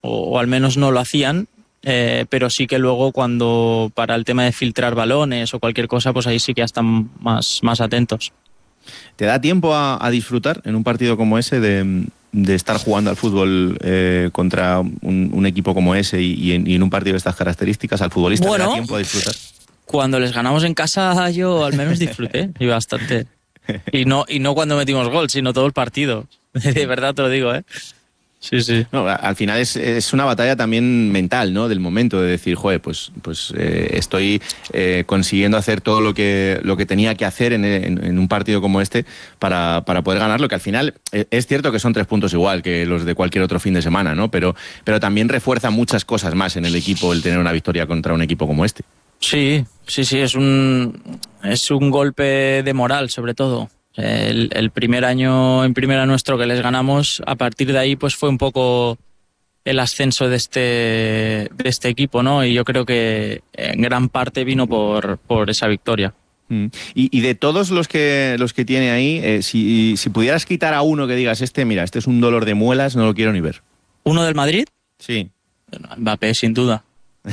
o al menos no lo hacían, pero sí que luego cuando para el tema de filtrar balones o cualquier cosa, pues ahí sí que ya están más atentos. ¿Te da tiempo a disfrutar en un partido como ese de estar jugando al fútbol contra un equipo como ese y en un partido de estas características? ¿Al futbolista le da Bueno, tiempo a disfrutar? cuando les ganamos en casa yo al menos disfruté y bastante. Y no cuando metimos gol, sino todo el partido. De verdad te lo digo, ¿eh? Sí, sí. No, al final es una batalla también mental, ¿no? Del momento de decir, joder, pues estoy consiguiendo hacer todo lo que tenía que hacer en un partido como este para poder ganarlo, que al final es cierto que son 3 puntos igual que los de cualquier otro fin de semana, ¿no? Pero también refuerza muchas cosas más en el equipo el tener una victoria contra un equipo como este. Sí, es un golpe de moral, sobre todo. El primer año en primera nuestro que les ganamos, a partir de ahí pues fue un poco el ascenso de este equipo, ¿no? Y yo creo que en gran parte vino por esa victoria. Y de todos los que tiene ahí, si pudieras quitar a uno que digas, mira, este es un dolor de muelas, no lo quiero ni ver. ¿Uno del Madrid? Sí. Mbappé, sin duda.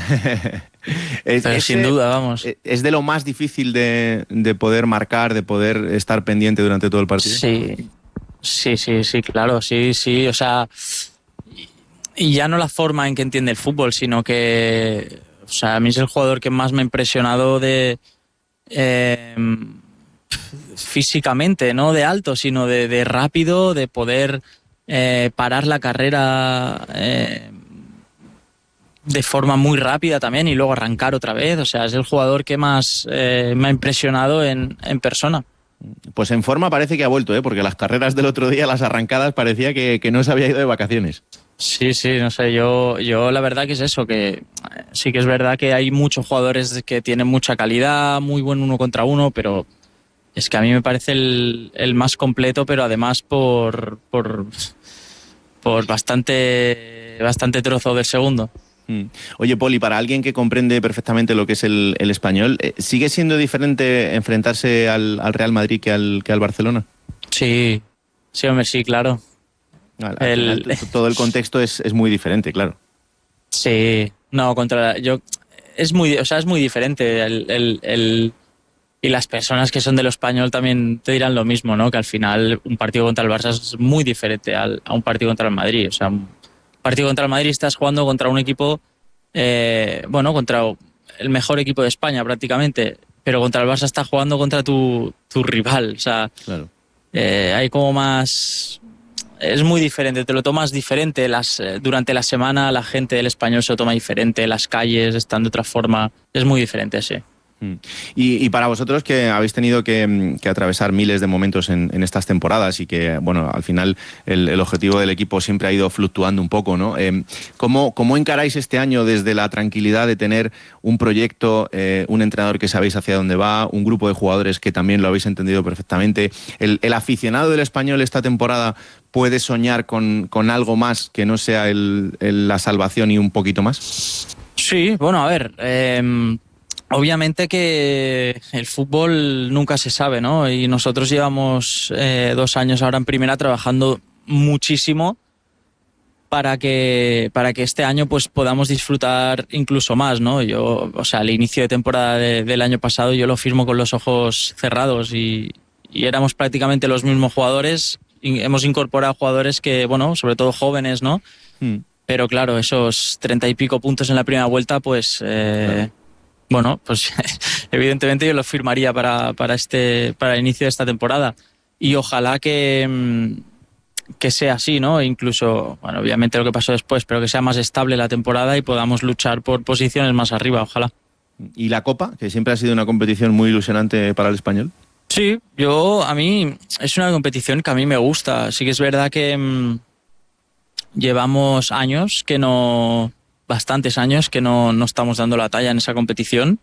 Pero sin duda, vamos. ¿Es de lo más difícil de poder marcar, de poder estar pendiente durante todo el partido? Sí, claro, sí. O sea, y ya no la forma en que entiende el fútbol, sino que, o sea, a mí es el jugador que más me ha impresionado físicamente, no de alto, sino de rápido, de poder parar la carrera de forma muy rápida también y luego arrancar otra vez. O sea, es el jugador que más me ha impresionado en persona. Pues en forma parece que ha vuelto, porque las carreras del otro día, las arrancadas, parecía que no se había ido de vacaciones. Sí, no sé, yo la verdad que es eso, que sí que es verdad que hay muchos jugadores que tienen mucha calidad, muy buen uno contra uno, pero es que a mí me parece el más completo, pero además por bastante trozo del segundo. Oye, Poli, para alguien que comprende perfectamente lo que es el español, ¿sigue siendo diferente enfrentarse al Real Madrid que al Barcelona? Sí, hombre, sí, claro. Al final, todo el contexto es muy diferente, claro. Sí, no, es muy diferente. Y las personas que son de lo español también te dirán lo mismo, ¿no? Que al final un partido contra el Barça es muy diferente a un partido contra el Madrid. O sea, un partido contra el Madrid estás jugando contra un equipo, contra el mejor equipo de España prácticamente, pero contra el Barça estás jugando contra tu rival. O sea, claro. Hay como más... Es muy diferente, te lo tomas diferente. Durante la semana la gente del español se lo toma diferente, las calles están de otra forma. Es muy diferente, sí. Y para vosotros que habéis tenido que atravesar miles de momentos en estas temporadas y que, bueno, al final el objetivo del equipo siempre ha ido fluctuando un poco, ¿no? ¿Cómo encaráis este año desde la tranquilidad de tener un proyecto, un entrenador que sabéis hacia dónde va, un grupo de jugadores que también lo habéis entendido perfectamente? ¿El aficionado del español esta temporada puede soñar con algo más que no sea la salvación y un poquito más? Sí, bueno, a ver... Obviamente que el fútbol nunca se sabe, ¿no? Y nosotros llevamos 2 años ahora en primera trabajando muchísimo para que este año pues podamos disfrutar incluso más, ¿no? El inicio de temporada del año pasado yo lo firmo con los ojos cerrados y éramos prácticamente los mismos jugadores. Hemos incorporado jugadores que, bueno, sobre todo jóvenes, ¿no? Pero claro, esos 30 y pico puntos en la primera vuelta, pues... Claro. Bueno, pues evidentemente yo lo firmaría para el inicio de esta temporada y ojalá que sea así, ¿no? Incluso, bueno, obviamente lo que pasó después, pero que sea más estable la temporada y podamos luchar por posiciones más arriba, ojalá. ¿Y la Copa, que siempre ha sido una competición muy ilusionante para el español? Sí, a mí es una competición que a mí me gusta. Sí que es verdad que llevamos bastantes años que no estamos dando la talla en esa competición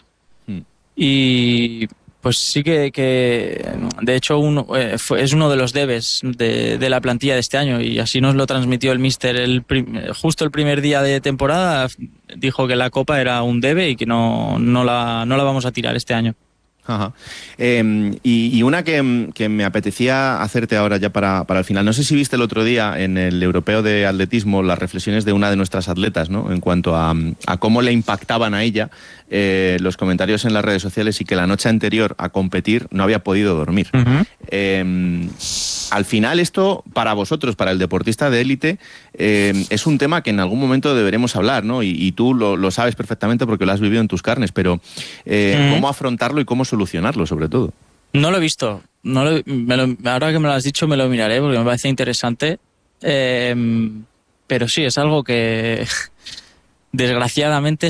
y pues sí que de hecho es uno de los debes de la plantilla de este año y así nos lo transmitió el míster justo el primer día de temporada. Dijo que la Copa era un debe y que no la vamos a tirar este año. Ajá. Y una que me apetecía hacerte ahora ya para el final. No sé si viste el otro día en el Europeo de Atletismo las reflexiones de una de nuestras atletas, ¿no? En cuanto a cómo le impactaban a ella los comentarios en las redes sociales y que la noche anterior a competir no había podido dormir. Uh-huh. Al final esto, para vosotros, para el deportista de élite, es un tema que en algún momento deberemos hablar, ¿no? Y tú lo sabes perfectamente porque lo has vivido en tus carnes, pero ¿cómo afrontarlo y cómo solucionarlo, sobre todo? No lo he visto. Ahora que me lo has dicho me lo miraré porque me parece interesante. Pero sí, es algo que desgraciadamente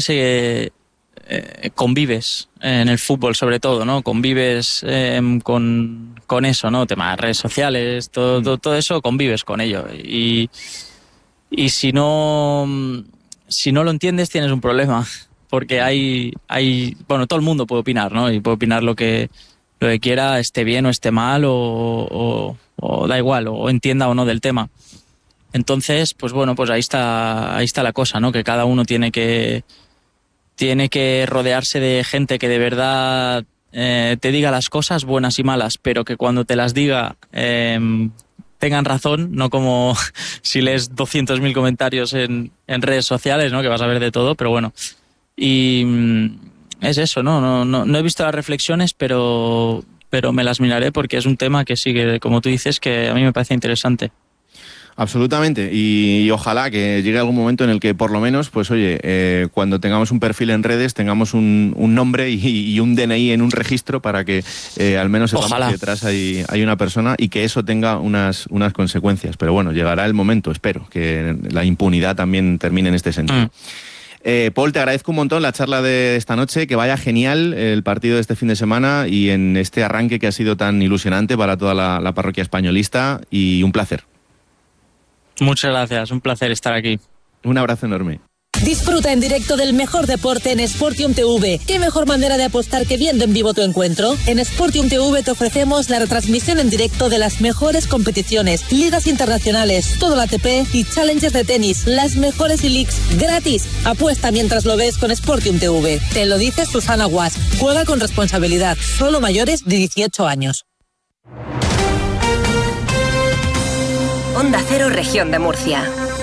convives en el fútbol, sobre todo, ¿no? Convives con eso, ¿no? Temas de redes sociales, todo eso, convives con ello. Y si no lo entiendes, tienes un problema. Porque bueno, todo el mundo puede opinar, ¿no? Y puede opinar lo que quiera, esté bien o esté mal, o da igual, o entienda o no del tema. Entonces, pues bueno, pues ahí está la cosa, ¿no? Que cada uno tiene que rodearse de gente que de verdad te diga las cosas buenas y malas, pero que cuando te las diga tengan razón, no como si lees 200.000 comentarios en redes sociales, ¿no? Que vas a ver de todo, pero bueno. Y es eso, ¿no? No he visto las reflexiones, pero me las miraré porque es un tema que sigue, como tú dices, que a mí me parece interesante. Absolutamente, y ojalá que llegue algún momento en el que por lo menos, pues oye, cuando tengamos un perfil en redes, tengamos un nombre y un DNI en un registro para que al menos sepamos que detrás hay una persona y que eso tenga unas consecuencias. Pero bueno, llegará el momento, espero, que la impunidad también termine en este sentido. Paul, te agradezco un montón la charla de esta noche, que vaya genial el partido de este fin de semana y en este arranque que ha sido tan ilusionante para toda la parroquia españolista, y un placer. Muchas gracias, un placer estar aquí. Un abrazo enorme. Disfruta en directo del mejor deporte en Sportium TV. ¿Qué mejor manera de apostar que viendo en vivo tu encuentro? En Sportium TV te ofrecemos la retransmisión en directo de las mejores competiciones, ligas internacionales, todo el ATP y challenges de tenis, las mejores e-leagues gratis. Apuesta mientras lo ves con Sportium TV. Te lo dice Susana Guas. Juega con responsabilidad. Solo mayores de 18 años. Onda Cero, Región de Murcia.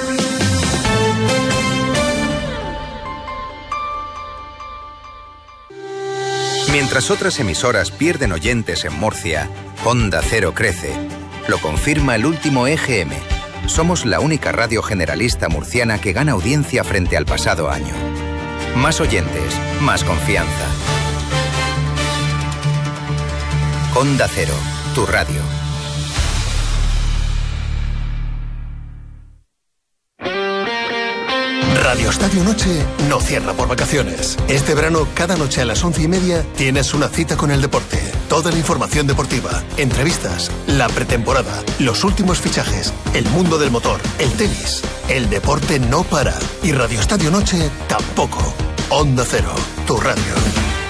Mientras otras emisoras pierden oyentes en Murcia, Onda Cero crece. Lo confirma el último EGM. Somos la única radio generalista murciana que gana audiencia frente al pasado año. Más oyentes, más confianza. Onda Cero, tu radio. Radio Estadio Noche no cierra por vacaciones. Este verano, cada noche a las 11:30, tienes una cita con el deporte. Toda la información deportiva, entrevistas, la pretemporada, los últimos fichajes, el mundo del motor, el tenis. El deporte no para. Y Radio Estadio Noche tampoco. Onda Cero, tu radio.